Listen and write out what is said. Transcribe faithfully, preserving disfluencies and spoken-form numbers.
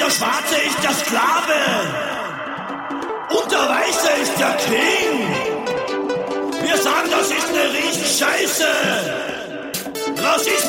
der Schwarze ist der Sklave und der Weiße ist der King. Wir sagen, das ist eine Riesenscheiße. Rassismus